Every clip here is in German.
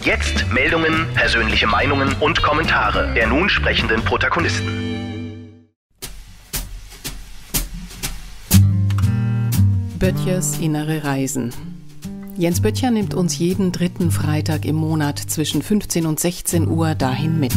Jetzt Meldungen, persönliche Meinungen und Kommentare der nun sprechenden Protagonisten. Böttchers innere Reisen. Jens Böttcher nimmt uns jeden dritten Freitag im Monat zwischen 15 und 16 Uhr dahin mit.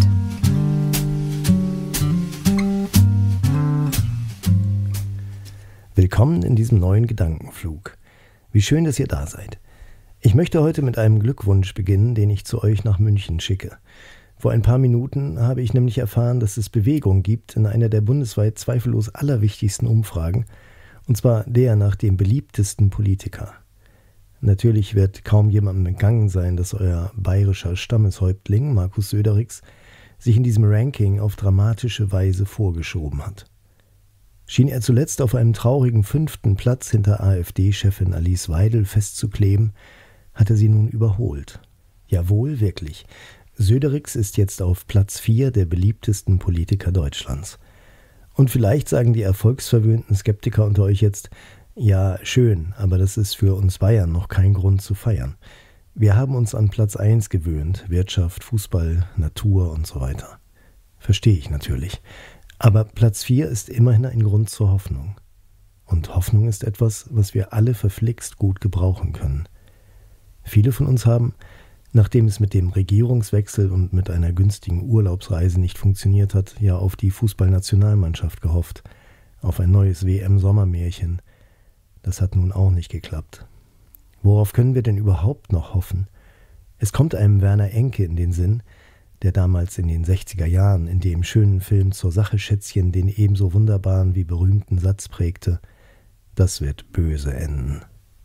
Willkommen in diesem neuen Gedankenflug. Wie schön, dass ihr da seid. Ich möchte heute mit einem Glückwunsch beginnen, den ich zu euch nach München schicke. Vor ein paar Minuten habe ich nämlich erfahren, dass es Bewegung gibt in einer der bundesweit zweifellos allerwichtigsten Umfragen, und zwar der nach dem beliebtesten Politiker. Natürlich wird kaum jemandem entgangen sein, dass euer bayerischer Stammeshäuptling Markus Söderix sich in diesem Ranking auf dramatische Weise vorgeschoben hat. Schien er zuletzt auf einem traurigen 5. Platz hinter AfD-Chefin Alice Weidel festzukleben, hat er sie nun überholt. Jawohl, wirklich. Söderix ist jetzt auf Platz 4 der beliebtesten Politiker Deutschlands. Und vielleicht sagen die erfolgsverwöhnten Skeptiker unter euch jetzt, ja, schön, aber das ist für uns Bayern noch kein Grund zu feiern. Wir haben uns an Platz 1 gewöhnt, Wirtschaft, Fußball, Natur und so weiter. Verstehe ich natürlich. Aber Platz 4 ist immerhin ein Grund zur Hoffnung. Und Hoffnung ist etwas, was wir alle verflixt gut gebrauchen können. Viele von uns haben, nachdem es mit dem Regierungswechsel und mit einer günstigen Urlaubsreise nicht funktioniert hat, ja auf die Fußballnationalmannschaft gehofft, auf ein neues WM-Sommermärchen. Das hat nun auch nicht geklappt. Worauf können wir denn überhaupt noch hoffen? Es kommt einem Werner Enke in den Sinn, der damals in den 60er Jahren in dem schönen Film Zur Sache Schätzchen den ebenso wunderbaren wie berühmten Satz prägte: Das wird böse enden.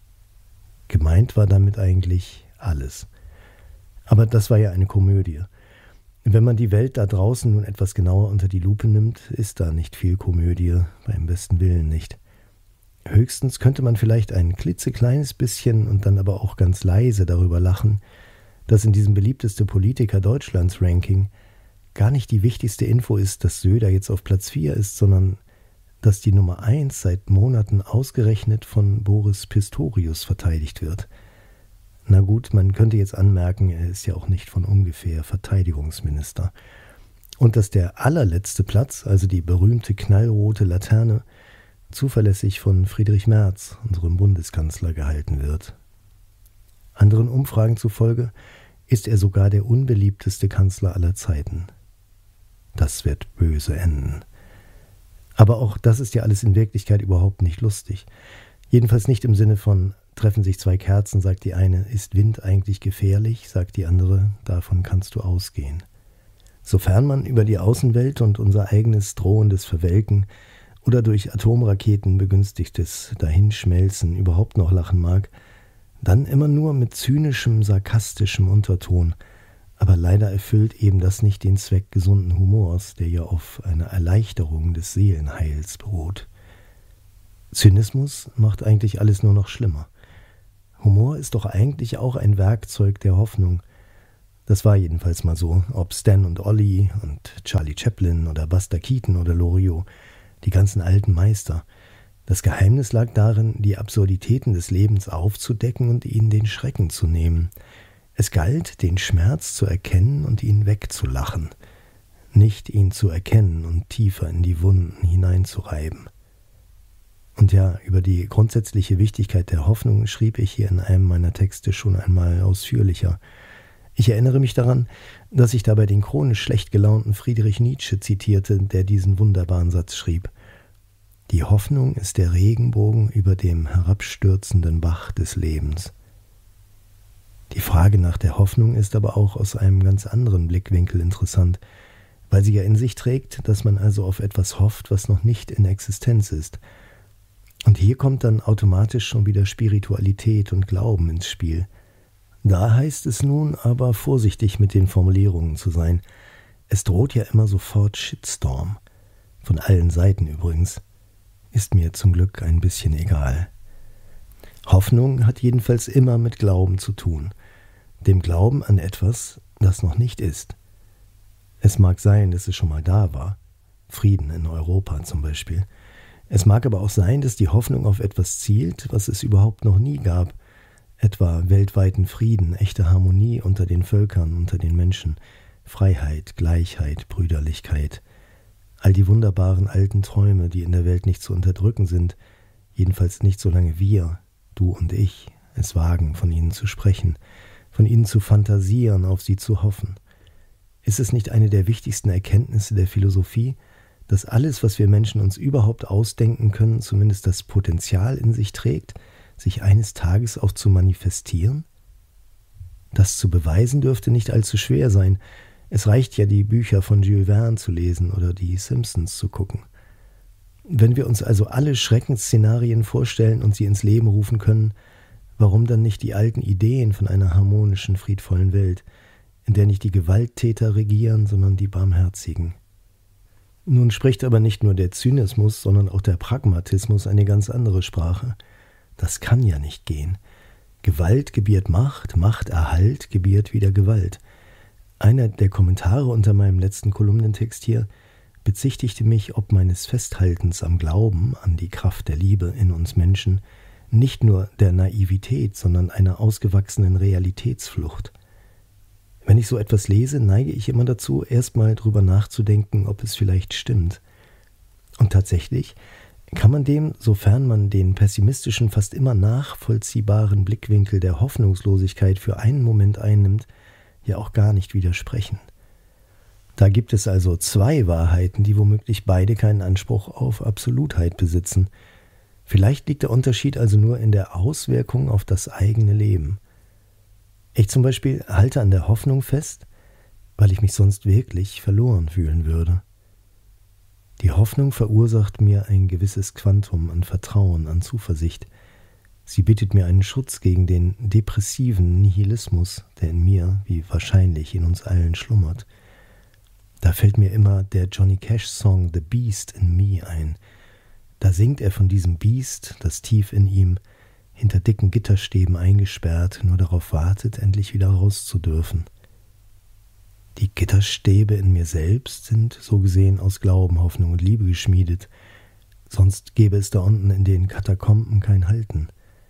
Gemeint war damit eigentlich alles. Aber das war ja eine Komödie. Wenn man die Welt da draußen nun etwas genauer unter die Lupe nimmt, ist da nicht viel Komödie, beim besten Willen nicht. Höchstens könnte man vielleicht ein klitzekleines bisschen und dann aber auch ganz leise darüber lachen, dass in diesem beliebteste Politiker Deutschlands Ranking gar nicht die wichtigste Info ist, dass Söder jetzt auf Platz 4 ist, sondern dass die Nummer 1 seit Monaten ausgerechnet von Boris Pistorius verteidigt wird. Na gut, man könnte jetzt anmerken, er ist ja auch nicht von ungefähr Verteidigungsminister. Und dass der allerletzte Platz, also die berühmte knallrote Laterne, zuverlässig von Friedrich Merz, unserem Bundeskanzler, gehalten wird. Anderen Umfragen zufolge ist er sogar der unbeliebteste Kanzler aller Zeiten. Das wird böse enden. Aber auch das ist ja alles in Wirklichkeit überhaupt nicht lustig. Jedenfalls nicht im Sinne von: treffen sich zwei Kerzen, sagt die eine, ist Wind eigentlich gefährlich, sagt die andere, davon kannst du ausgehen. Sofern man über die Außenwelt und unser eigenes drohendes Verwelken oder durch Atomraketen begünstigtes Dahinschmelzen überhaupt noch lachen mag, dann immer nur mit zynischem, sarkastischem Unterton. Aber leider erfüllt eben das nicht den Zweck gesunden Humors, der ja auf einer Erleichterung des Seelenheils beruht. Zynismus macht eigentlich alles nur noch schlimmer. Humor ist doch eigentlich auch ein Werkzeug der Hoffnung. Das war jedenfalls mal so, ob Stan und Ollie und Charlie Chaplin oder Buster Keaton oder Loriot, die ganzen alten Meister. Das Geheimnis lag darin, die Absurditäten des Lebens aufzudecken und ihnen den Schrecken zu nehmen. Es galt, den Schmerz zu erkennen und ihn wegzulachen, nicht ihn zu erkennen und tiefer in die Wunden hineinzureiben. Und ja, über die grundsätzliche Wichtigkeit der Hoffnung schrieb ich hier in einem meiner Texte schon einmal ausführlicher. Ich erinnere mich daran, dass ich dabei den chronisch schlecht gelaunten Friedrich Nietzsche zitierte, der diesen wunderbaren Satz schrieb: Die Hoffnung ist der Regenbogen über dem herabstürzenden Bach des Lebens. Die Frage nach der Hoffnung ist aber auch aus einem ganz anderen Blickwinkel interessant, weil sie ja in sich trägt, dass man also auf etwas hofft, was noch nicht in Existenz ist. Und hier kommt dann automatisch schon wieder Spiritualität und Glauben ins Spiel. Da heißt es nun aber vorsichtig mit den Formulierungen zu sein. Es droht ja immer sofort Shitstorm. Von allen Seiten übrigens. Ist mir zum Glück ein bisschen egal. Hoffnung hat jedenfalls immer mit Glauben zu tun. Dem Glauben an etwas, das noch nicht ist. Es mag sein, dass es schon mal da war. Frieden in Europa zum Beispiel. Es mag aber auch sein, dass die Hoffnung auf etwas zielt, was es überhaupt noch nie gab. etwa weltweiten Frieden, echte Harmonie unter den Völkern, unter den Menschen, Freiheit, Gleichheit, Brüderlichkeit, all die wunderbaren alten Träume, die in der Welt nicht zu unterdrücken sind, jedenfalls nicht solange wir, du und ich, es wagen, von ihnen zu sprechen, von ihnen zu fantasieren, auf sie zu hoffen. Ist es nicht eine der wichtigsten Erkenntnisse der Philosophie, dass alles, was wir Menschen uns überhaupt ausdenken können, zumindest das Potenzial in sich trägt, sich eines Tages auch zu manifestieren? Das zu beweisen dürfte nicht allzu schwer sein. Es reicht ja, die Bücher von Jules Verne zu lesen oder die Simpsons zu gucken. Wenn wir uns also alle Schreckensszenarien vorstellen und sie ins Leben rufen können, warum dann nicht die alten Ideen von einer harmonischen, friedvollen Welt, in der nicht die Gewalttäter regieren, sondern die Barmherzigen? Nun spricht aber nicht nur der Zynismus, sondern auch der Pragmatismus eine ganz andere Sprache. Das kann ja nicht gehen. Gewalt gebiert Macht, Machterhalt gebiert wieder Gewalt. Einer der Kommentare unter meinem letzten Kolumnentext hier bezichtigte mich ob meines Festhaltens am Glauben, an die Kraft der Liebe in uns Menschen, nicht nur der Naivität, sondern einer ausgewachsenen Realitätsflucht. Wenn ich so etwas lese, neige ich immer dazu, erstmal drüber nachzudenken, ob es vielleicht stimmt. Und tatsächlich kann man dem, sofern man den pessimistischen, fast immer nachvollziehbaren Blickwinkel der Hoffnungslosigkeit für einen Moment einnimmt, ja auch gar nicht widersprechen. Da gibt es also zwei Wahrheiten, die womöglich beide keinen Anspruch auf Absolutheit besitzen. Vielleicht liegt der Unterschied also nur in der Auswirkung auf das eigene Leben. Ich zum Beispiel halte an der Hoffnung fest, weil ich mich sonst wirklich verloren fühlen würde. Die Hoffnung verursacht mir ein gewisses Quantum an Vertrauen, an Zuversicht. Sie bietet mir einen Schutz gegen den depressiven Nihilismus, der in mir, wie wahrscheinlich in uns allen, schlummert. Da fällt mir immer der Johnny Cash-Song The Beast in Me ein. Da singt er von diesem Biest, das tief in ihm, hinter dicken Gitterstäben eingesperrt, nur darauf wartet, endlich wieder raus zu dürfen. Die Gitterstäbe in mir selbst sind so gesehen aus Glauben, Hoffnung und Liebe geschmiedet, sonst gäbe es da unten in den Katakomben kein Halten.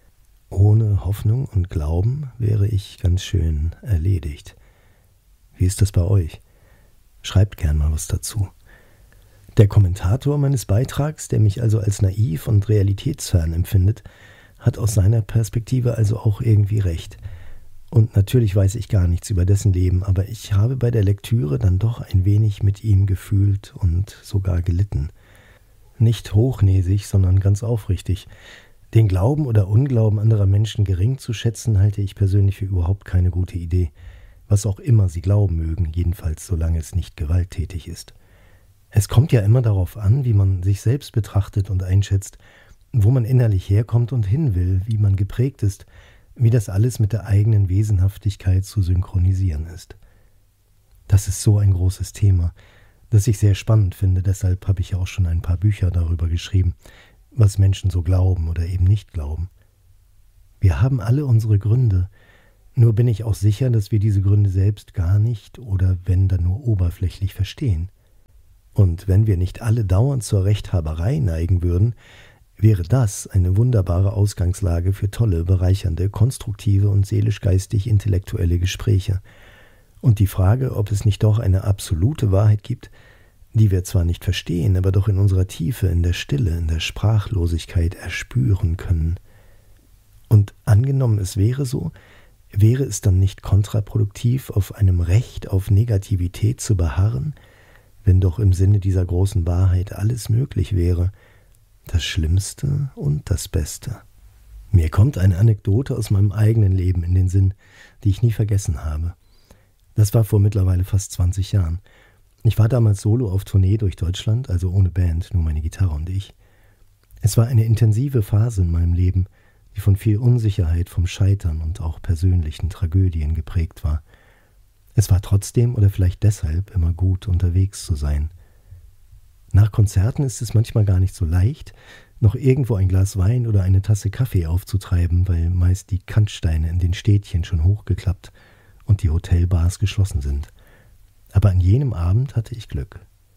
Ohne Hoffnung und Glauben wäre ich ganz schön erledigt. Wie ist das bei euch? Schreibt gern mal was dazu. Der Kommentator meines Beitrags, der mich also als naiv und realitätsfern empfindet, hat aus seiner Perspektive also auch irgendwie recht. Und natürlich weiß ich gar nichts über dessen Leben, aber ich habe bei der Lektüre dann doch ein wenig mit ihm gefühlt und sogar gelitten. Nicht hochnäsig, sondern ganz aufrichtig. Den Glauben oder Unglauben anderer Menschen gering zu schätzen, halte ich persönlich für überhaupt keine gute Idee. Was auch immer sie glauben mögen, jedenfalls solange es nicht gewalttätig ist. Es kommt ja immer darauf an, wie man sich selbst betrachtet und einschätzt, wo man innerlich herkommt und hin will, wie man geprägt ist, wie das alles mit der eigenen Wesenhaftigkeit zu synchronisieren ist. Das ist so ein großes Thema, das ich sehr spannend finde, deshalb habe ich auch schon ein paar Bücher darüber geschrieben, was Menschen so glauben oder eben nicht glauben. Wir haben alle unsere Gründe, nur bin ich auch sicher, dass wir diese Gründe selbst gar nicht oder wenn dann nur oberflächlich verstehen. Und wenn wir nicht alle dauernd zur Rechthaberei neigen würden, wäre das eine wunderbare Ausgangslage für tolle, bereichernde, konstruktive und seelisch-geistig-intellektuelle Gespräche. Und die Frage, ob es nicht doch eine absolute Wahrheit gibt, die wir zwar nicht verstehen, aber doch in unserer Tiefe, in der Stille, in der Sprachlosigkeit erspüren können. Und angenommen es wäre so, wäre es dann nicht kontraproduktiv, auf einem Recht auf Negativität zu beharren, wenn doch im Sinne dieser großen Wahrheit alles möglich wäre, das Schlimmste und das Beste. Mir kommt eine Anekdote aus meinem eigenen Leben in den Sinn, die ich nie vergessen habe. Das war vor mittlerweile fast 20 Jahren. Ich war damals solo auf Tournee durch Deutschland, also ohne Band, nur meine Gitarre und ich. Es war eine intensive Phase in meinem Leben, die von viel Unsicherheit, vom Scheitern und auch persönlichen Tragödien geprägt war. Es war trotzdem oder vielleicht deshalb immer gut, unterwegs zu sein. Nach Konzerten ist es manchmal gar nicht so leicht, noch irgendwo ein Glas Wein oder eine Tasse Kaffee aufzutreiben, weil meist die Kantsteine in den Städtchen schon hochgeklappt und die Hotelbars geschlossen sind. Aber an jenem Abend hatte ich Glück.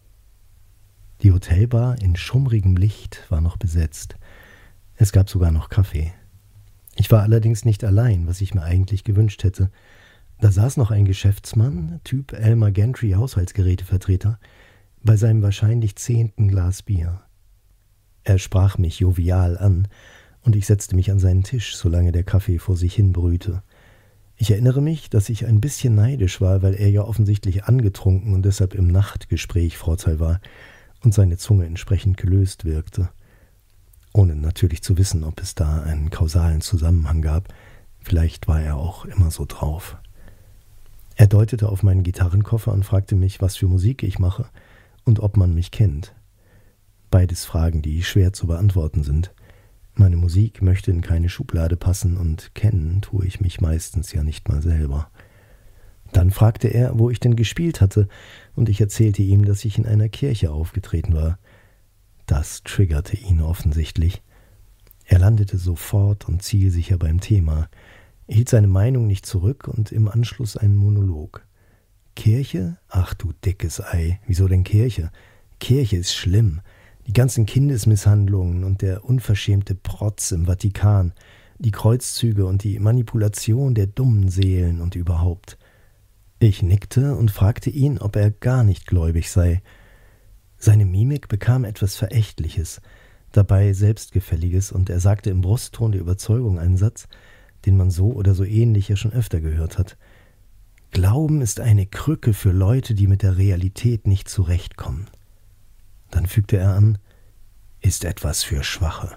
Die Hotelbar in schummrigem Licht war noch besetzt. Es gab sogar noch Kaffee. Ich war allerdings nicht allein, was ich mir eigentlich gewünscht hätte. Da saß noch ein Geschäftsmann, Typ Elmer Gantry, Haushaltsgerätevertreter, bei seinem wahrscheinlich 10. Glas Bier. Er sprach mich jovial an, und ich setzte mich an seinen Tisch, solange der Kaffee vor sich hin brühte. Ich erinnere mich, dass ich ein bisschen neidisch war, weil er ja offensichtlich angetrunken und deshalb im Nachtgespräch Vorteil war und seine Zunge entsprechend gelöst wirkte. Ohne natürlich zu wissen, ob es da einen kausalen Zusammenhang gab. Vielleicht war er auch immer so drauf. Er deutete auf meinen Gitarrenkoffer und fragte mich, was für Musik ich mache und ob man mich kennt. Beides Fragen, die schwer zu beantworten sind. Meine Musik möchte in keine Schublade passen und kennen tue ich mich meistens ja nicht mal selber. Dann fragte er, wo ich denn gespielt hatte, und ich erzählte ihm, dass ich in einer Kirche aufgetreten war. Das triggerte ihn offensichtlich. Er landete sofort und zielsicher beim Thema, hielt seine Meinung nicht zurück und im Anschluss einen Monolog. Kirche? Ach du dickes Ei, wieso denn Kirche? Kirche ist schlimm. Die ganzen Kindesmisshandlungen und der unverschämte Protz im Vatikan, die Kreuzzüge und die Manipulation der dummen Seelen und überhaupt. Ich nickte und fragte ihn, ob er gar nicht gläubig sei. Seine Mimik bekam etwas Verächtliches, dabei Selbstgefälliges, und er sagte im Brustton der Überzeugung einen Satz, den man so oder so ähnlich ja schon öfter gehört hat. Glauben ist eine Krücke für Leute, die mit der Realität nicht zurechtkommen. Dann fügte er an, ist etwas für Schwache.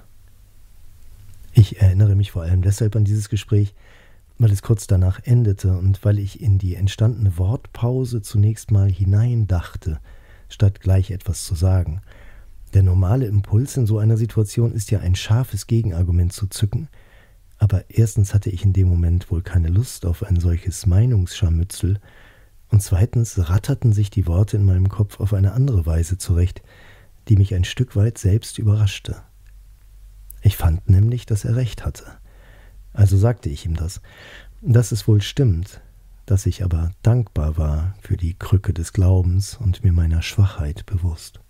Ich erinnere mich vor allem deshalb an dieses Gespräch, weil es kurz danach endete und weil ich in die entstandene Wortpause zunächst mal hineindachte, statt gleich etwas zu sagen. Der normale Impuls in so einer Situation ist ja ein scharfes Gegenargument zu zücken, aber erstens hatte ich in dem Moment wohl keine Lust auf ein solches Meinungsscharmützel, und zweitens ratterten sich die Worte in meinem Kopf auf eine andere Weise zurecht, die mich ein Stück weit selbst überraschte. Ich fand nämlich, dass er recht hatte. Also sagte ich ihm das, dass es wohl stimmt, dass ich aber dankbar war für die Krücke des Glaubens und mir meiner Schwachheit bewusst.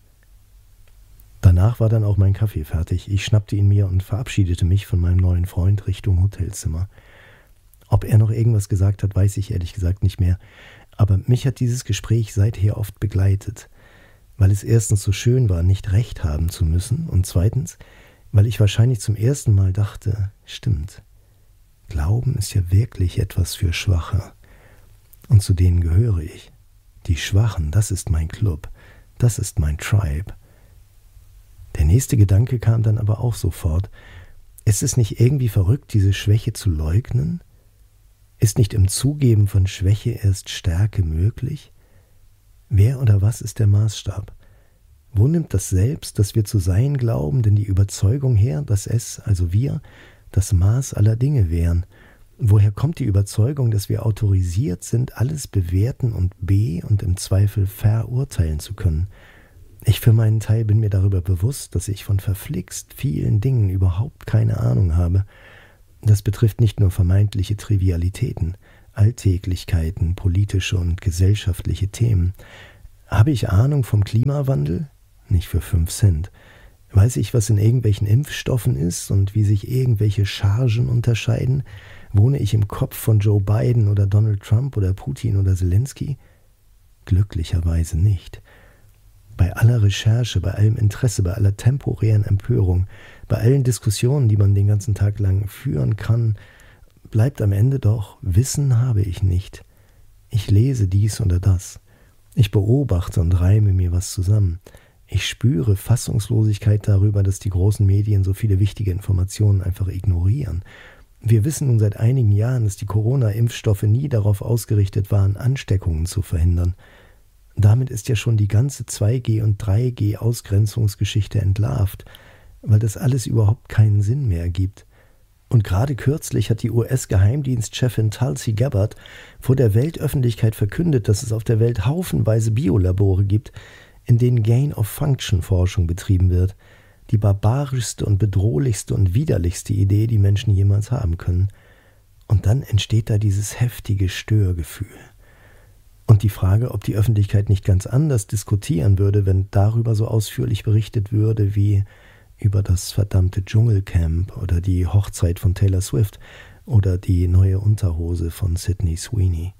Danach war dann auch mein Kaffee fertig. Ich schnappte ihn mir und verabschiedete mich von meinem neuen Freund Richtung Hotelzimmer. Ob er noch irgendwas gesagt hat, weiß ich ehrlich gesagt nicht mehr. Aber mich hat dieses Gespräch seither oft begleitet, weil es erstens so schön war, nicht recht haben zu müssen, und zweitens, weil ich wahrscheinlich zum ersten Mal dachte, stimmt, Glauben ist ja wirklich etwas für Schwache. Und zu denen gehöre ich. Die Schwachen, das ist mein Club, das ist mein Tribe. Der nächste Gedanke kam dann aber auch sofort. Ist es nicht irgendwie verrückt, diese Schwäche zu leugnen? Ist nicht im Zugeben von Schwäche erst Stärke möglich? Wer oder was ist der Maßstab? Wo nimmt das Selbst, das wir zu sein glauben, denn die Überzeugung her, dass es, also wir, das Maß aller Dinge wären? Woher kommt die Überzeugung, dass wir autorisiert sind, alles bewerten und und im Zweifel verurteilen zu können? Ich für meinen Teil bin mir darüber bewusst, dass ich von verflixt vielen Dingen überhaupt keine Ahnung habe. Das betrifft nicht nur vermeintliche Trivialitäten, Alltäglichkeiten, politische und gesellschaftliche Themen. Habe ich Ahnung vom Klimawandel? Nicht für 5 Cent. Weiß ich, was in irgendwelchen Impfstoffen ist und wie sich irgendwelche Chargen unterscheiden? Wohne ich im Kopf von Joe Biden oder Donald Trump oder Putin oder Zelensky? Glücklicherweise nicht. Bei aller Recherche, bei allem Interesse, bei aller temporären Empörung, bei allen Diskussionen, die man den ganzen Tag lang führen kann, bleibt am Ende doch, Wissen habe ich nicht. Ich lese dies oder das. Ich beobachte und reime mir was zusammen. Ich spüre Fassungslosigkeit darüber, dass die großen Medien so viele wichtige Informationen einfach ignorieren. Wir wissen nun seit einigen Jahren, dass die Corona-Impfstoffe nie darauf ausgerichtet waren, Ansteckungen zu verhindern. Damit ist ja schon die ganze 2G- und 3G-Ausgrenzungsgeschichte entlarvt, weil das alles überhaupt keinen Sinn mehr ergibt. Und gerade kürzlich hat die US-Geheimdienstchefin Tulsi Gabbard vor der Weltöffentlichkeit verkündet, dass es auf der Welt haufenweise Biolabore gibt, in denen Gain-of-Function-Forschung betrieben wird, die barbarischste und bedrohlichste und widerlichste Idee, die Menschen jemals haben können. Und dann entsteht da dieses heftige Störgefühl. Und die Frage, ob die Öffentlichkeit nicht ganz anders diskutieren würde, wenn darüber so ausführlich berichtet würde wie über das verdammte Dschungelcamp oder die Hochzeit von Taylor Swift oder die neue Unterhose von Sydney Sweeney.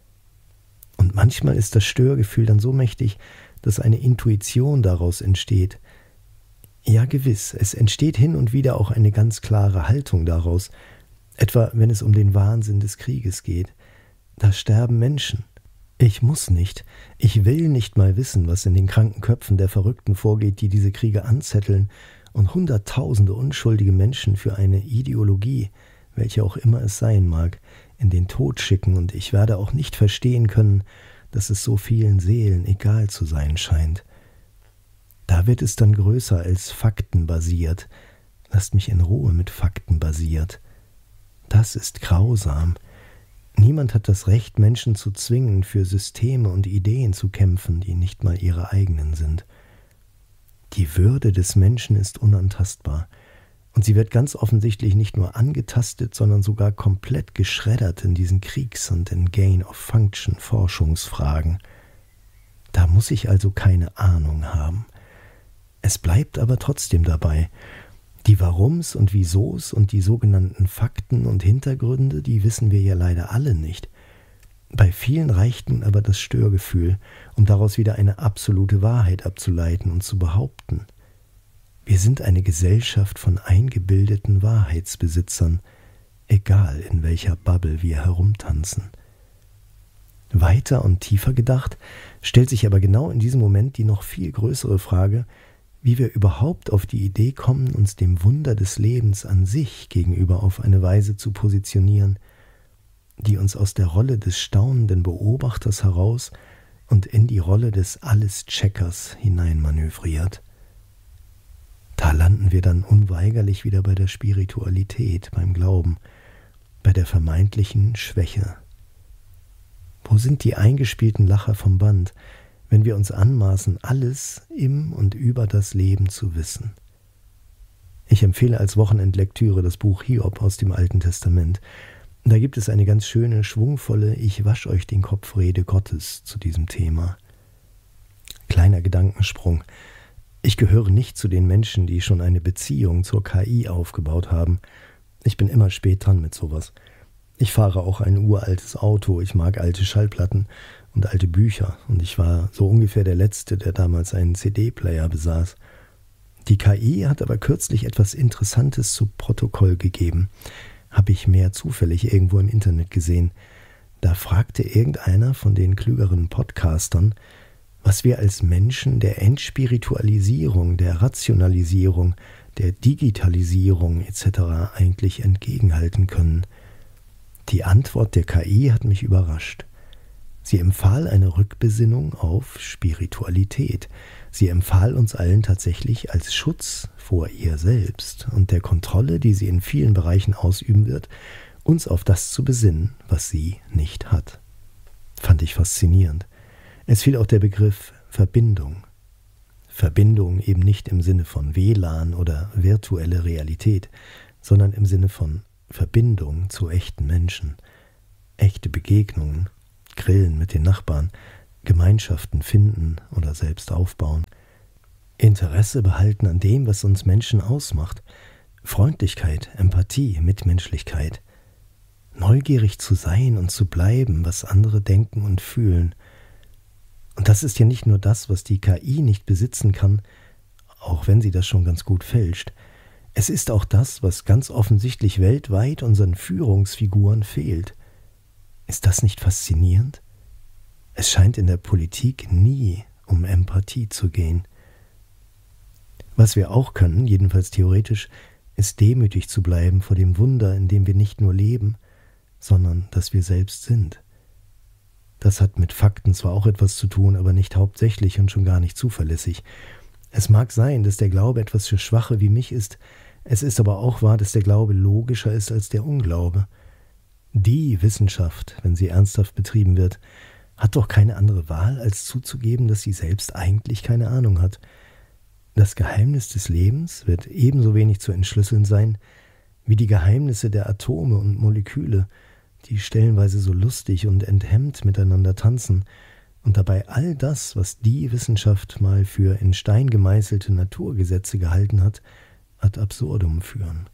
Und manchmal ist das Störgefühl dann so mächtig, dass eine Intuition daraus entsteht. Ja, gewiss, es entsteht hin und wieder auch eine ganz klare Haltung daraus, etwa wenn es um den Wahnsinn des Krieges geht. Da sterben Menschen. Ich muss nicht, ich will nicht mal wissen, was in den kranken Köpfen der Verrückten vorgeht, die diese Kriege anzetteln und Hunderttausende unschuldige Menschen für eine Ideologie, welche auch immer es sein mag, in den Tod schicken, und ich werde auch nicht verstehen können, dass es so vielen Seelen egal zu sein scheint. Da wird es dann größer als faktenbasiert. Lasst mich in Ruhe mit faktenbasiert. Das ist grausam. Niemand hat das Recht, Menschen zu zwingen, für Systeme und Ideen zu kämpfen, die nicht mal ihre eigenen sind. Die Würde des Menschen ist unantastbar, und sie wird ganz offensichtlich nicht nur angetastet, sondern sogar komplett geschreddert in diesen Kriegs- und in Gain-of-Function-Forschungsfragen. Da muss ich also keine Ahnung haben. Es bleibt aber trotzdem dabei. Die Warums und Wiesos und die sogenannten Fakten und Hintergründe, die wissen wir ja leider alle nicht. Bei vielen reicht nun aber das Störgefühl, um daraus wieder eine absolute Wahrheit abzuleiten und zu behaupten. Wir sind eine Gesellschaft von eingebildeten Wahrheitsbesitzern, egal in welcher Bubble wir herumtanzen. Weiter und tiefer gedacht stellt sich aber genau in diesem Moment die noch viel größere Frage, wie wir überhaupt auf die Idee kommen, uns dem Wunder des Lebens an sich gegenüber auf eine Weise zu positionieren, die uns aus der Rolle des staunenden Beobachters heraus und in die Rolle des Alles-Checkers hineinmanövriert. Da landen wir dann unweigerlich wieder bei der Spiritualität, beim Glauben, bei der vermeintlichen Schwäche. Wo sind die eingespielten Lacher vom Band, wenn wir uns anmaßen, alles im und über das Leben zu wissen? Ich empfehle als Wochenendlektüre das Buch Hiob aus dem Alten Testament. Da gibt es eine ganz schöne, schwungvolle Ich wasch euch den Kopf Rede Gottes zu diesem Thema. Kleiner Gedankensprung. Ich gehöre nicht zu den Menschen, die schon eine Beziehung zur KI aufgebaut haben. Ich bin immer spät dran mit sowas. Ich fahre auch ein uraltes Auto, ich mag alte Schallplatten und alte Bücher, und ich war so ungefähr der Letzte, der damals einen CD-Player besaß. Die KI hat aber kürzlich etwas Interessantes zu Protokoll gegeben. Habe ich mehr zufällig irgendwo im Internet gesehen. Da fragte irgendeiner von den klügeren Podcastern, was wir als Menschen der Entspiritualisierung, der Rationalisierung, der Digitalisierung etc. eigentlich entgegenhalten können. Die Antwort der KI hat mich überrascht. Sie empfahl eine Rückbesinnung auf Spiritualität. Sie empfahl uns allen tatsächlich als Schutz vor ihr selbst und der Kontrolle, die sie in vielen Bereichen ausüben wird, uns auf das zu besinnen, was sie nicht hat. Fand ich faszinierend. Es fiel auch der Begriff Verbindung. Verbindung eben nicht im Sinne von WLAN oder virtuelle Realität, sondern im Sinne von Verbindung zu echten Menschen, echte Begegnungen, Grillen mit den Nachbarn, Gemeinschaften finden oder selbst aufbauen, Interesse behalten an dem, was uns Menschen ausmacht, Freundlichkeit, Empathie, Mitmenschlichkeit, neugierig zu sein und zu bleiben, was andere denken und fühlen. Und das ist ja nicht nur das, was die KI nicht besitzen kann, auch wenn sie das schon ganz gut fälscht. Es ist auch das, was ganz offensichtlich weltweit unseren Führungsfiguren fehlt. Ist das nicht faszinierend? Es scheint in der Politik nie um Empathie zu gehen. Was wir auch können, jedenfalls theoretisch, ist demütig zu bleiben vor dem Wunder, in dem wir nicht nur leben, sondern dass wir selbst sind. Das hat mit Fakten zwar auch etwas zu tun, aber nicht hauptsächlich und schon gar nicht zuverlässig. Es mag sein, dass der Glaube etwas für Schwache wie mich ist, es ist aber auch wahr, dass der Glaube logischer ist als der Unglaube. Die Wissenschaft, wenn sie ernsthaft betrieben wird, hat doch keine andere Wahl, als zuzugeben, dass sie selbst eigentlich keine Ahnung hat. Das Geheimnis des Lebens wird ebenso wenig zu entschlüsseln sein, wie die Geheimnisse der Atome und Moleküle, die stellenweise so lustig und enthemmt miteinander tanzen und dabei all das, was die Wissenschaft mal für in Stein gemeißelte Naturgesetze gehalten hat, ad absurdum führen.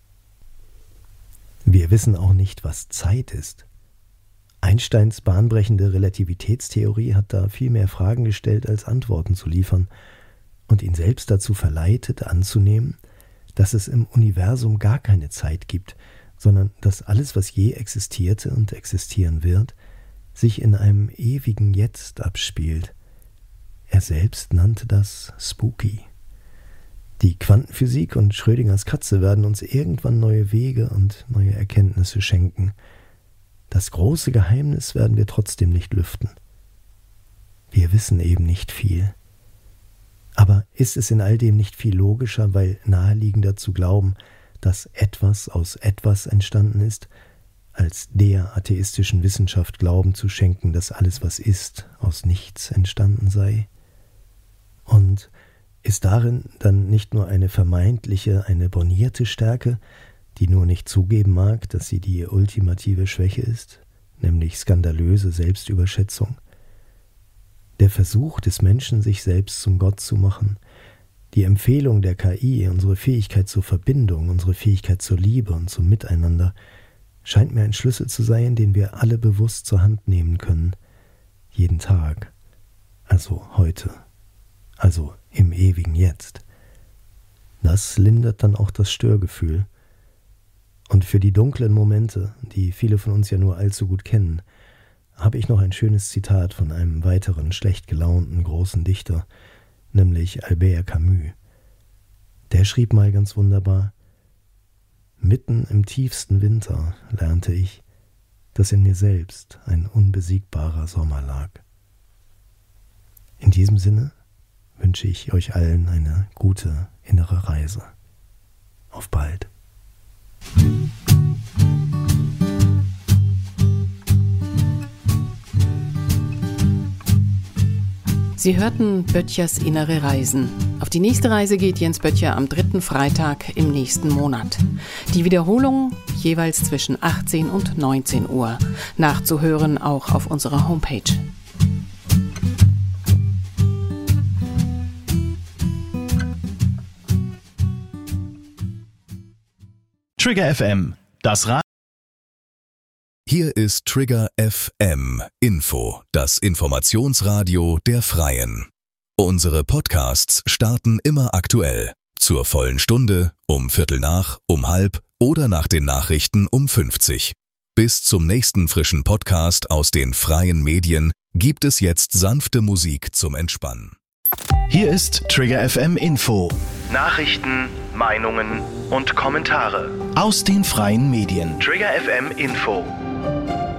Wir wissen auch nicht, was Zeit ist. Einsteins bahnbrechende Relativitätstheorie hat da viel mehr Fragen gestellt, als Antworten zu liefern und ihn selbst dazu verleitet, anzunehmen, dass es im Universum gar keine Zeit gibt, sondern dass alles, was je existierte und existieren wird, sich in einem ewigen Jetzt abspielt. Er selbst nannte das Spooky. Die Quantenphysik und Schrödingers Katze werden uns irgendwann neue Wege und neue Erkenntnisse schenken. Das große Geheimnis werden wir trotzdem nicht lüften. Wir wissen eben nicht viel. Aber ist es in all dem nicht viel logischer, weil naheliegender zu glauben, dass etwas aus etwas entstanden ist, als der atheistischen Wissenschaft Glauben zu schenken, dass alles, was ist, aus nichts entstanden sei? Und ist darin dann nicht nur eine vermeintliche, eine bornierte Stärke, die nur nicht zugeben mag, dass sie die ultimative Schwäche ist, nämlich skandalöse Selbstüberschätzung? Der Versuch des Menschen, sich selbst zum Gott zu machen, die Empfehlung der KI, unsere Fähigkeit zur Verbindung, unsere Fähigkeit zur Liebe und zum Miteinander, scheint mir ein Schlüssel zu sein, den wir alle bewusst zur Hand nehmen können, jeden Tag, also heute. Also im ewigen Jetzt. Das lindert dann auch das Störgefühl. Und für die dunklen Momente, die viele von uns ja nur allzu gut kennen, habe ich noch ein schönes Zitat von einem weiteren schlecht gelaunten großen Dichter, nämlich Albert Camus. Der schrieb mal ganz wunderbar: Mitten im tiefsten Winter lernte ich, dass in mir selbst ein unbesiegbarer Sommer lag. In diesem Sinne wünsche ich euch allen eine gute innere Reise. Auf bald. Sie hörten Böttchers innere Reisen. Auf die nächste Reise geht Jens Böttcher am 3. Freitag im nächsten Monat. Die Wiederholung jeweils zwischen 18 und 19 Uhr. Nachzuhören auch auf unserer Homepage. Trigger FM, das Radio. Hier ist Trigger FM Info, das Informationsradio der Freien. Unsere Podcasts starten immer aktuell. Zur vollen Stunde, um Viertel nach, um halb oder nach den Nachrichten um 50. Bis zum nächsten frischen Podcast aus den freien Medien gibt es jetzt sanfte Musik zum Entspannen. Hier ist Trigger FM Info. Nachrichten, Meinungen und Kommentare aus den freien Medien. Trigger FM Info.